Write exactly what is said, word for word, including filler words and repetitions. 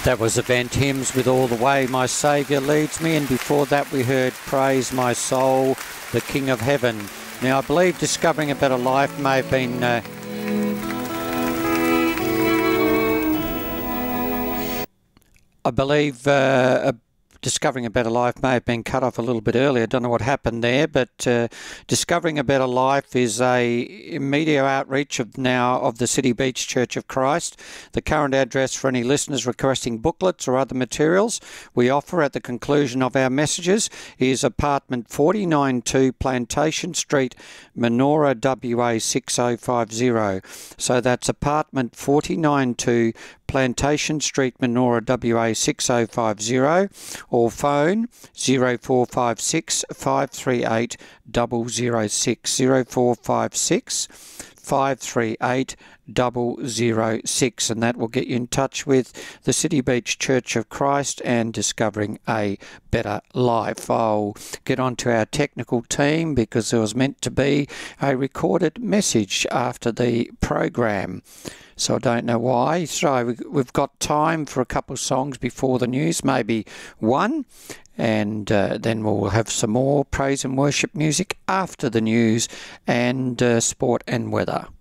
That was Event Hymns with All the Way My Saviour Leads Me, and before that we heard Praise My Soul, the King of Heaven. Now I believe Discovering a Better Life may have been... Uh, I believe... Uh, a Discovering a Better Life may have been cut off a little bit earlier. I don't know what happened there, but uh, Discovering a Better Life is a media outreach of now of the City Beach Church of Christ. The current address for any listeners requesting booklets or other materials we offer at the conclusion of our messages is apartment forty-nine two Plantation Street, Menora, W A six oh five oh. So that's apartment forty-nine two Plantation Street, Menora, W A six oh five oh, or phone zero four five six, five three eight, zero zero six, zero four five six, five three eight, zero zero six, and that will get you in touch with the City Beach Church of Christ and Discovering a Better Life. I'll get on to our technical team because there was meant to be a recorded message after the program. So I don't know why. So we've got time for a couple of songs before the news, maybe one, and uh, then we'll have some more praise and worship music after the news and uh, sport and weather.